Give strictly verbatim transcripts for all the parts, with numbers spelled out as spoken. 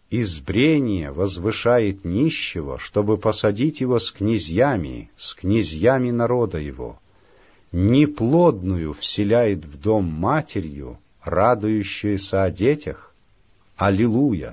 избрение возвышает нищего, чтобы посадить его с князьями, с князьями народа его. Неплодную вселяет в дом матерью, радующуюся о детях. Аллилуйя!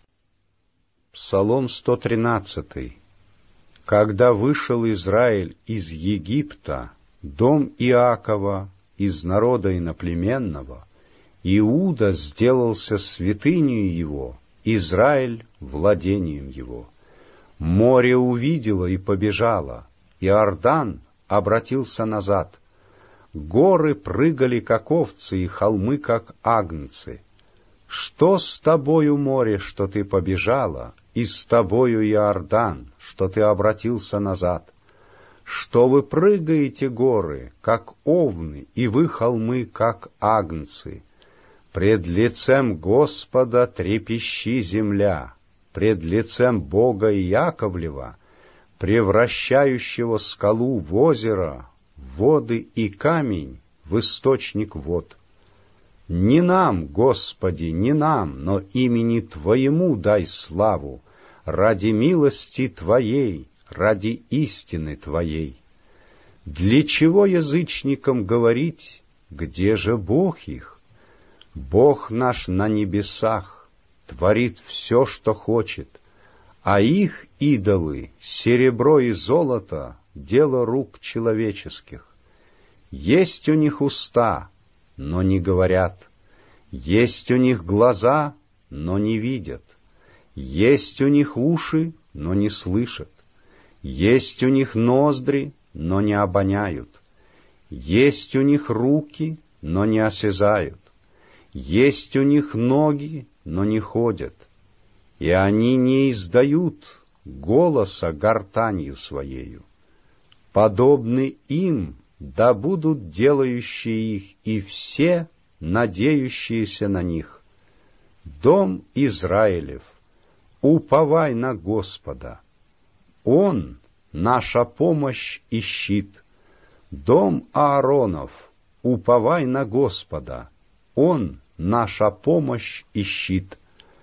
Псалом сто тринадцатый. Когда вышел Израиль из Египта, дом Иакова из народа иноплеменного, Иуда сделался святынею его, Израиль владением его. Море увидело и побежало, Иордан обратился назад. Горы прыгали, как овцы, и холмы, как агнцы. Что с тобою, море, что ты побежала, и с тобою, Иордан, что ты обратился назад? Что вы прыгаете, горы, как овны, и вы, холмы, как агнцы? Пред лицем Господа трепещи земля, пред лицем Бога Иаковлева, превращающего скалу в озеро, воды и камень в источник вод. Не нам, Господи, не нам, но имени Твоему дай славу, ради милости Твоей, ради истины Твоей. Для чего язычникам говорить, где же Бог их? Бог наш на небесах творит все, что хочет, а их идолы, серебро и золото, дело рук человеческих. Есть у них уста, но не говорят, есть у них глаза, но не видят, есть у них уши, но не слышат, есть у них ноздри, но не обоняют, есть у них руки, но не осязают, есть у них ноги, но не ходят, и они не издают голоса гортанью своею. Подобны им да будут делающие их и все, надеющиеся на них. Дом Израилев, уповай на Господа. Он — наша помощь и щит. Дом Ааронов, уповай на Господа. Он — наша помощь и щит.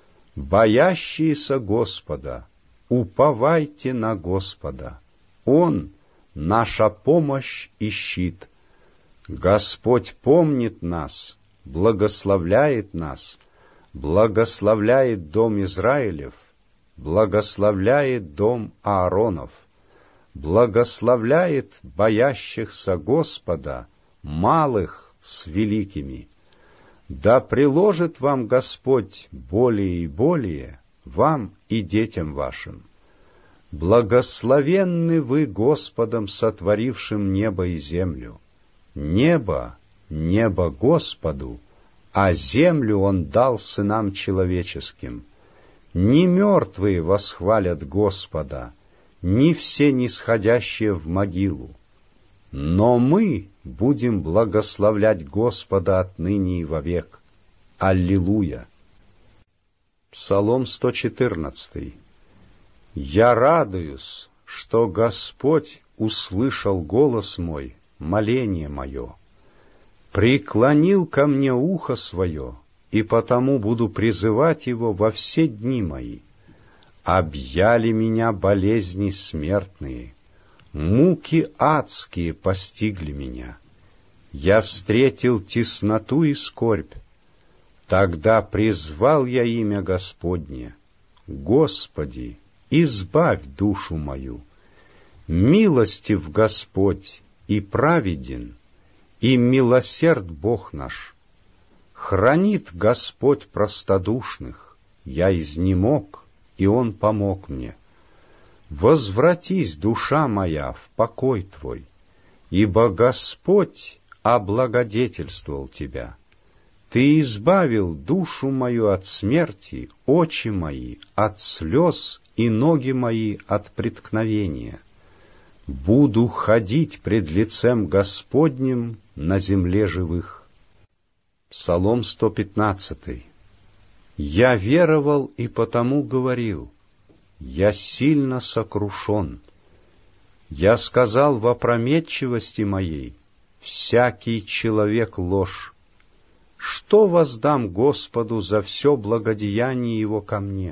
Боящиеся Господа, уповайте на Господа. Он — наша помощь и щит. Господь помнит нас, благословляет нас, благословляет дом Израилев, благословляет дом Ааронов, благословляет боящихся Господа, малых с великими. Да приложит вам Господь более и более, вам и детям вашим. Благословенны вы Господом, сотворившим небо и землю. Небо, небо Господу, а землю Он дал сынам человеческим. Не мертвые восхвалят Господа, не все нисходящие в могилу. Но мы будем благословлять Господа отныне и вовек. Аллилуйя! Псалом сто четырнадцатый. Я радуюсь, что Господь услышал голос мой, моление мое, преклонил ко мне ухо свое, и потому буду призывать его во все дни мои. Объяли меня болезни смертные, муки адские постигли меня. Я встретил тесноту и скорбь. Тогда призвал я имя Господне. Господи, избавь душу мою. Милостив Господь и праведен, и милосерд Бог наш. Хранит Господь простодушных. Я изнемог, и Он помог мне. Возвратись, душа моя, в покой Твой, ибо Господь облагодетельствовал тебя. Ты избавил душу мою от смерти, очи мои от слез и ноги мои от преткновения. Буду ходить пред лицем Господним на земле живых. Псалом сто пятнадцатый. Я веровал и потому говорил, я сильно сокрушен. Я сказал в опрометчивости моей, всякий человек ложь. Что воздам Господу за все благодеяние Его ко мне?